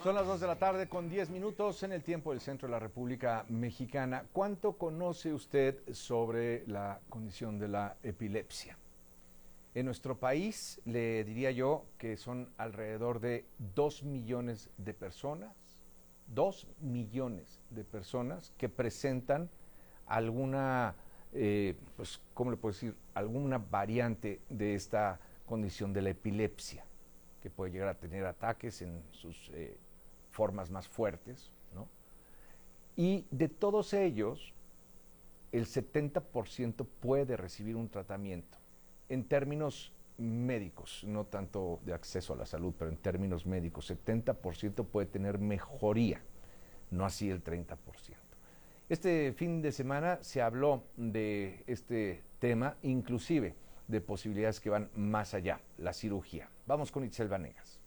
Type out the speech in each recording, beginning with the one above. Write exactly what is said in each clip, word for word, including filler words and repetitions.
Son las dos de la tarde con diez minutos en el tiempo del centro de la República Mexicana. ¿Cuánto conoce usted sobre la condición de la epilepsia? En nuestro país le diría yo que son alrededor de dos millones de personas, dos millones de personas que presentan alguna, eh, pues, ¿cómo le puedo decir? Alguna variante de esta condición de la epilepsia, que puede llegar a tener ataques en sus eh, formas más fuertes, ¿no? Y de todos ellos, el setenta por ciento puede recibir un tratamiento en términos médicos, no tanto de acceso a la salud, pero en términos médicos, setenta por ciento puede tener mejoría, no así el treinta por ciento. Este fin de semana se habló de este tema, inclusive de posibilidades que van más allá, la cirugía. Vamos con Itzel Vanegas.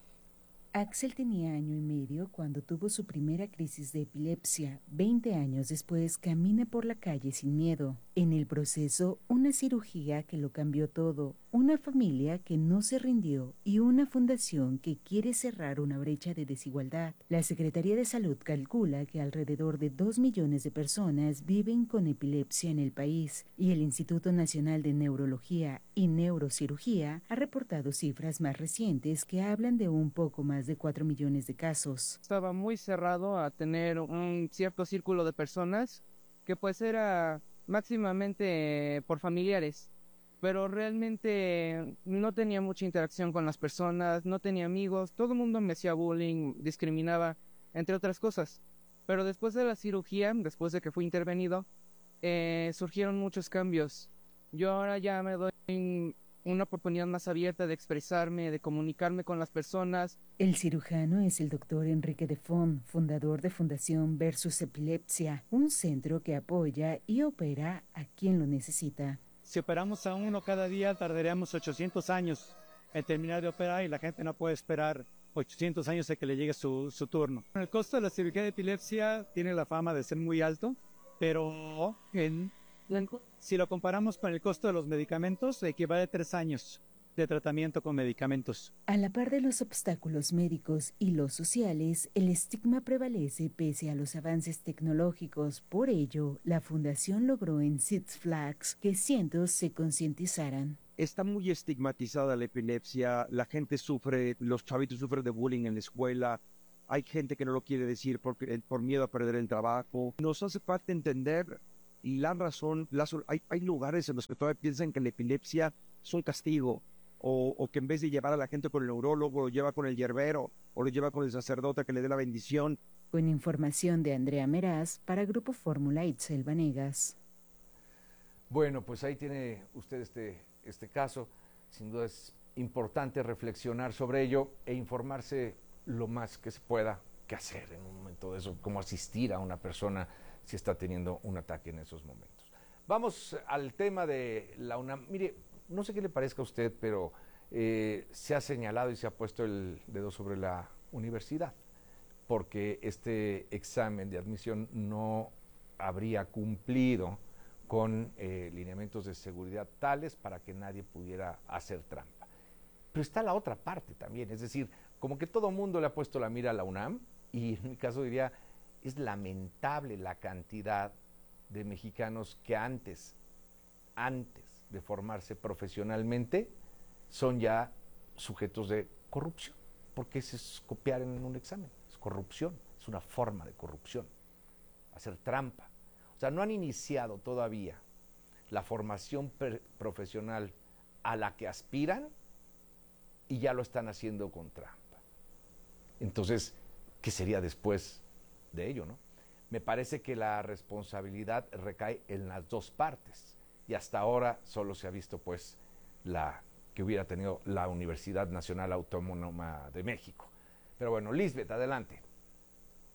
Axel tenía año y medio cuando tuvo su primera crisis de epilepsia. Veinte años después camina por la calle sin miedo. En el proceso, una cirugía que lo cambió todo, una familia que no se rindió y una fundación que quiere cerrar una brecha de desigualdad. La Secretaría de Salud calcula que alrededor de dos millones de personas viven con epilepsia en el país y el Instituto Nacional de Neurología y Neurocirugía ha reportado cifras más recientes que hablan de un poco más de cuatro millones de casos. Estaba muy cerrado a tener un cierto círculo de personas que pues era máximamente por familiares, pero realmente no tenía mucha interacción con las personas, no tenía amigos, todo el mundo me hacía bullying, discriminaba, entre otras cosas. Pero después de la cirugía, después de que fui intervenido, eh, surgieron muchos cambios. Yo ahora ya me doy una oportunidad más abierta de expresarme, de comunicarme con las personas. El cirujano es el doctor Enrique de Font, fundador de Fundación Versus Epilepsia, un centro que apoya y opera a quien lo necesita. Si operamos a uno cada día, tardaríamos ochocientos años en terminar de operar y la gente no puede esperar ochocientos años a que le llegue su, su turno. El costo de la cirugía de epilepsia tiene la fama de ser muy alto, pero en si lo comparamos con el costo de los medicamentos, equivale a tres años de tratamiento con medicamentos. A la par de los obstáculos médicos y los sociales, el estigma prevalece pese a los avances tecnológicos. Por ello, la fundación logró en Six Flags que cientos se concientizaran. Está muy estigmatizada la epilepsia, la gente sufre, los chavitos sufren de bullying en la escuela, hay gente que no lo quiere decir porque, por miedo a perder el trabajo. Nos hace falta entender la razón, la, hay, hay lugares en los que todavía piensan que la epilepsia es un castigo, o, o que en vez de llevar a la gente con el neurólogo, lo lleva con el yerbero, o lo lleva con el sacerdote que le dé la bendición. Con información de Andrea Meraz, para Grupo Fórmula, Itzel Vanegas. Bueno, pues ahí tiene usted este, este caso. Sin duda es importante reflexionar sobre ello e informarse lo más que se pueda qué hacer en un momento de eso, cómo asistir a una persona si está teniendo un ataque en esos momentos. Vamos al tema de la UNAM. Mire, no sé qué le parezca a usted, pero eh, se ha señalado y se ha puesto el dedo sobre la universidad, porque este examen de admisión no habría cumplido con eh, lineamientos de seguridad tales para que nadie pudiera hacer trampa. Pero está la otra parte también, es decir, como que todo mundo le ha puesto la mira a la UNAM, y en mi caso diría, es lamentable la cantidad de mexicanos que antes, antes de formarse profesionalmente, son ya sujetos de corrupción, porque ese es copiar en un examen, es corrupción, es una forma de corrupción, hacer trampa. O sea, no han iniciado todavía la formación profesional a la que aspiran y ya lo están haciendo con trampa. Entonces, ¿qué sería después de ello, no? Me parece que la responsabilidad recae en las dos partes y hasta ahora solo se ha visto pues la que hubiera tenido la Universidad Nacional Autónoma de México. Pero bueno, Lisbeth, adelante.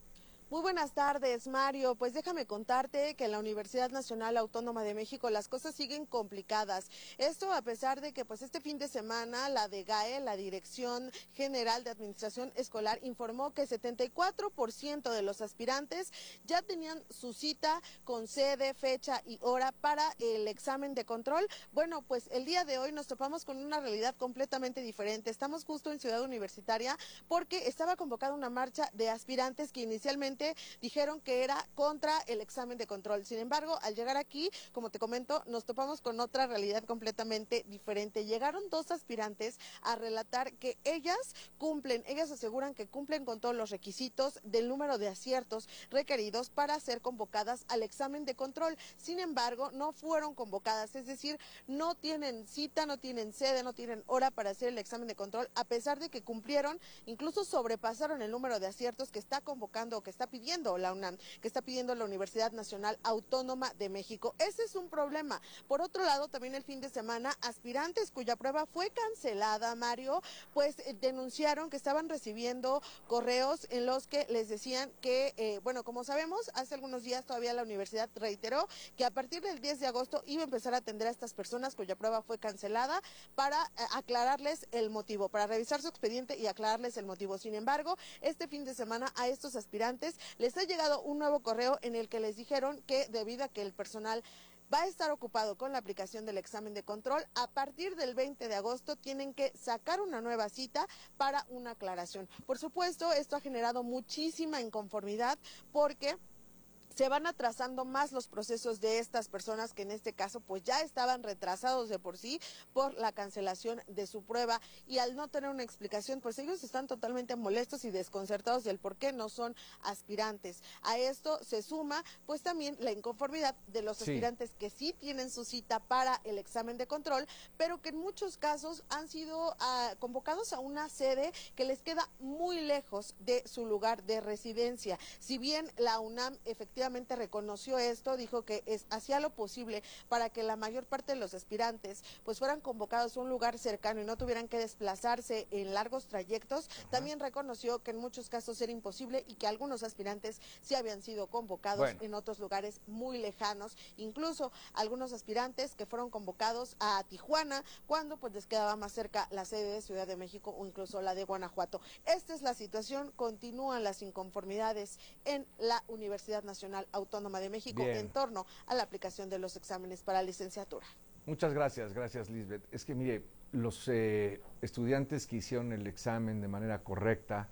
Muy buenas tardes, Mario. Pues déjame contarte que en la Universidad Nacional Autónoma de México las cosas siguen complicadas. Esto a pesar de que pues este fin de semana la D G A E, la Dirección General de Administración Escolar, informó que setenta y cuatro por ciento de los aspirantes ya tenían su cita con sede, fecha y hora para el examen de control. Bueno, pues el día de hoy nos topamos con una realidad completamente diferente. Estamos justo en Ciudad Universitaria porque estaba convocada una marcha de aspirantes que inicialmente dijeron que era contra el examen de control. Sin embargo, al llegar aquí, como te comento, nos topamos con otra realidad completamente diferente. Llegaron dos aspirantes a relatar que ellas cumplen, ellas aseguran que cumplen con todos los requisitos del número de aciertos requeridos para ser convocadas al examen de control. Sin embargo, no fueron convocadas, es decir, no tienen cita, no tienen sede, no tienen hora para hacer el examen de control, a pesar de que cumplieron, incluso sobrepasaron el número de aciertos que está convocando o que está pidiendo la UNAM, que está pidiendo la Universidad Nacional Autónoma de México. Ese es un problema. Por otro lado, también el fin de semana, aspirantes cuya prueba fue cancelada, Mario, pues eh, denunciaron que estaban recibiendo correos en los que les decían que, eh, bueno, como sabemos, hace algunos días todavía la universidad reiteró que a partir del diez de agosto iba a empezar a atender a estas personas cuya prueba fue cancelada para eh, aclararles el motivo, para revisar su expediente y aclararles el motivo. Sin embargo, este fin de semana a estos aspirantes les ha llegado un nuevo correo en el que les dijeron que debido a que el personal va a estar ocupado con la aplicación del examen de control, a partir del veinte de agosto tienen que sacar una nueva cita para una aclaración. Por supuesto, esto ha generado muchísima inconformidad porque se van atrasando más los procesos de estas personas que en este caso pues ya estaban retrasados de por sí por la cancelación de su prueba, y al no tener una explicación pues ellos están totalmente molestos y desconcertados del por qué no son aspirantes. A esto se suma pues también la inconformidad de los Sí. aspirantes que sí tienen su cita para el examen de control, pero que en muchos casos han sido uh, convocados a una sede que les queda muy lejos de su lugar de residencia. Si bien la UNAM efectivamente reconoció esto, dijo que es, hacía lo posible para que la mayor parte de los aspirantes pues fueran convocados a un lugar cercano y no tuvieran que desplazarse en largos trayectos. Ajá. También reconoció que en muchos casos era imposible y que algunos aspirantes sí habían sido convocados bueno. en otros lugares muy lejanos, incluso algunos aspirantes que fueron convocados a Tijuana cuando pues les quedaba más cerca la sede de Ciudad de México o incluso la de Guanajuato. Esta es la situación, continúan las inconformidades en la Universidad Nacional Autónoma de México Bien. en torno a la aplicación de los exámenes para licenciatura. Muchas gracias, gracias Lisbeth. Es que mire, los eh, estudiantes que hicieron el examen de manera correcta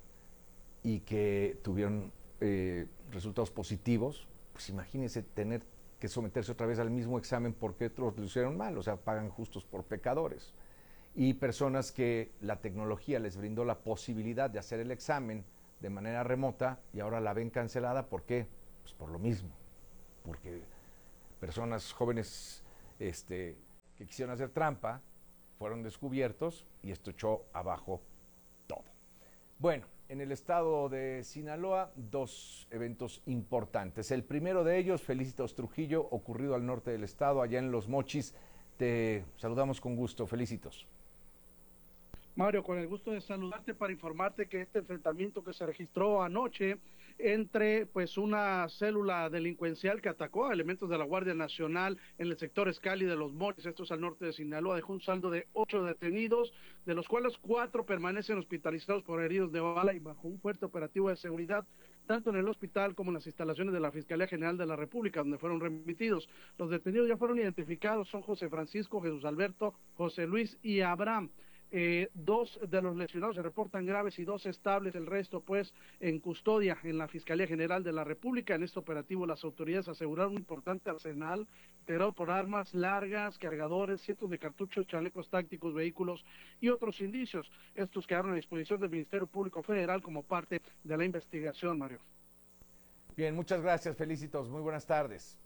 y que tuvieron eh, resultados positivos, pues imagínense tener que someterse otra vez al mismo examen porque otros lo hicieron mal, o sea, pagan justos por pecadores. Y personas que la tecnología les brindó la posibilidad de hacer el examen de manera remota y ahora la ven cancelada, ¿por qué? Pues por lo mismo, porque personas jóvenes este, que quisieron hacer trampa fueron descubiertos y esto echó abajo todo. Bueno, en el estado de Sinaloa, dos eventos importantes. El primero de ellos, Felicitos Trujillo, ocurrido al norte del estado, allá en Los Mochis. Te saludamos con gusto, Felicitos. Mario, con el gusto de saludarte para informarte que este enfrentamiento que se registró anoche entre pues una célula delincuencial que atacó a elementos de la Guardia Nacional en el sector Escali de Los Mochis, estos al norte de Sinaloa, dejó un saldo de ocho detenidos, de los cuales cuatro permanecen hospitalizados por heridos de bala y bajo un fuerte operativo de seguridad, tanto en el hospital como en las instalaciones de la Fiscalía General de la República, donde fueron remitidos. Los detenidos ya fueron identificados, son José Francisco, Jesús Alberto, José Luis y Abraham. Eh, dos de los lesionados se reportan graves y dos estables, el resto pues en custodia en la Fiscalía General de la República. En este operativo las autoridades aseguraron un importante arsenal integrado por armas largas, cargadores, cientos de cartuchos, chalecos tácticos, vehículos y otros indicios. Estos quedaron a disposición del Ministerio Público Federal como parte de la investigación, Mario. Bien, muchas gracias, Felicitos, muy buenas tardes.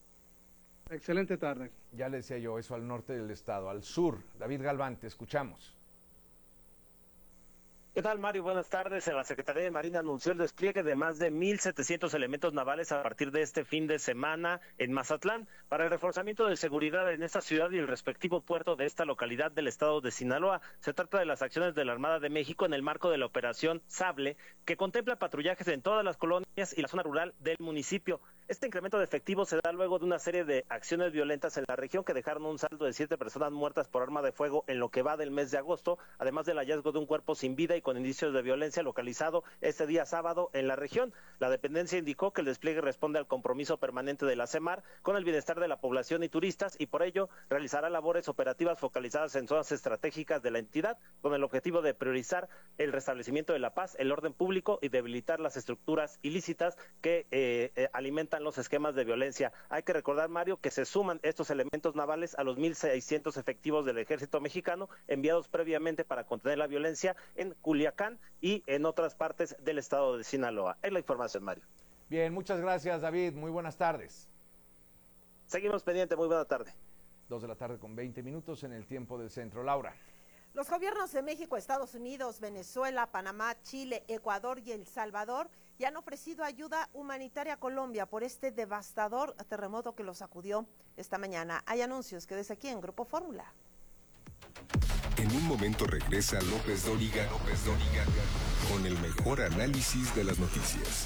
Excelente tarde. Ya le decía yo, eso al norte del estado. Al sur, David Galván, te escuchamos. ¿Qué tal, Mario? Buenas tardes. La Secretaría de Marina anunció el despliegue de más de mil setecientos elementos navales a partir de este fin de semana en Mazatlán para el reforzamiento de seguridad en esta ciudad y el respectivo puerto de esta localidad del estado de Sinaloa. Se trata de las acciones de la Armada de México en el marco de la Operación Sable, que contempla patrullajes en todas las colonias y la zona rural del municipio. Este incremento de efectivos se da luego de una serie de acciones violentas en la región que dejaron un saldo de siete personas muertas por arma de fuego en lo que va del mes de agosto, además del hallazgo de un cuerpo sin vida y con indicios de violencia localizado este día sábado en la región. La dependencia indicó que el despliegue responde al compromiso permanente de la CEMAR con el bienestar de la población y turistas y por ello realizará labores operativas focalizadas en zonas estratégicas de la entidad con el objetivo de priorizar el restablecimiento de la paz, el orden público y debilitar las estructuras ilícitas que eh, eh, alimentan los esquemas de violencia. Hay que recordar, Mario, que se suman estos elementos navales a los mil seiscientos efectivos del ejército mexicano enviados previamente para contener la violencia en Culiacán y en otras partes del estado de Sinaloa. Es la información, Mario. Bien, muchas gracias, David. Muy buenas tardes. Seguimos pendiente. Muy buena tarde. Dos de la tarde con veinte minutos en el tiempo del centro. Laura. Los gobiernos de México, Estados Unidos, Venezuela, Panamá, Chile, Ecuador y El Salvador ya han ofrecido ayuda humanitaria a Colombia por este devastador terremoto que los sacudió esta mañana. Hay anuncios que desde aquí en Grupo Fórmula. En un momento regresa López Dóriga, López Dóriga con el mejor análisis de las noticias.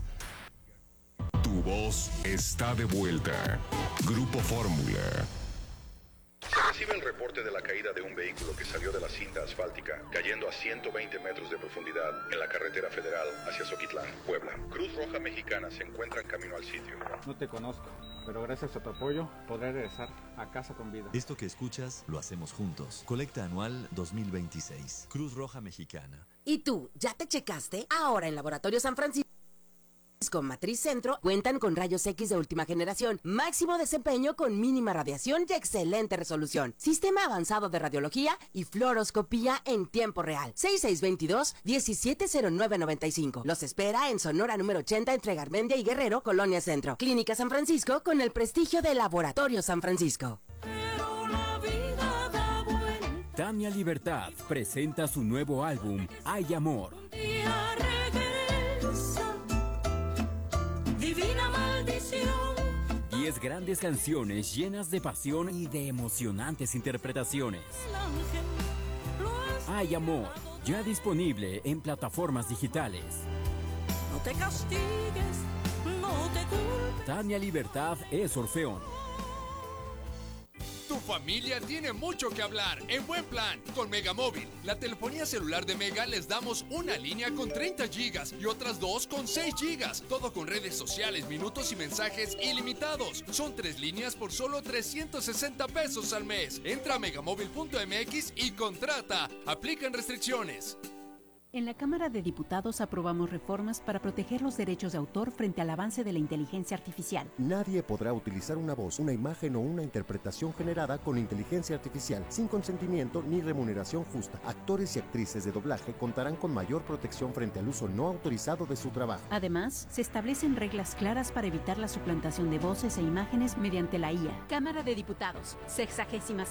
Tu voz está de vuelta. Grupo Fórmula. Se recibe el reporte de la caída de un vehículo que salió de la cinta asfáltica, cayendo a ciento veinte metros de profundidad en la carretera federal hacia Zoquitlán, Puebla. Cruz Roja Mexicana se encuentra en camino al sitio. No te conozco, pero gracias a tu apoyo podré regresar a casa con vida. Esto que escuchas lo hacemos juntos. Colecta anual dos mil veintiséis. Cruz Roja Mexicana. ¿Y tú, ya te checaste? Ahora en Laboratorio San Francisco con Matriz Centro cuentan con rayos X de última generación, máximo desempeño con mínima radiación y excelente resolución, sistema avanzado de radiología y fluoroscopía en tiempo real. seis seis dos dos, diecisiete cero nueve noventa y cinco. Los espera en Sonora número ochenta entre Garmendia y Guerrero, Colonia Centro. Clínica San Francisco con el prestigio de Laboratorio San Francisco. Tania Libertad presenta su nuevo álbum Hay Amor. Divina maldición. Diez grandes canciones llenas de pasión y de emocionantes interpretaciones. Hay Amor, ya disponible en plataformas digitales. No te castigues, no te culpes. Tania Libertad es Orfeón. Tu familia tiene mucho que hablar en buen plan con Megamóvil. La telefonía celular de Mega les damos una línea con treinta gigas y otras dos con seis gigas. Todo con redes sociales, minutos y mensajes ilimitados. Son tres líneas por solo trescientos sesenta pesos al mes. Entra a megamóvil punto m x y contrata. Aplican restricciones. En la Cámara de Diputados aprobamos reformas para proteger los derechos de autor frente al avance de la inteligencia artificial. Nadie podrá utilizar una voz, una imagen o una interpretación generada con inteligencia artificial sin consentimiento ni remuneración justa. Actores y actrices de doblaje contarán con mayor protección frente al uso no autorizado de su trabajo. Además, se establecen reglas claras para evitar la suplantación de voces e imágenes mediante la I A. Cámara de Diputados, sexagésima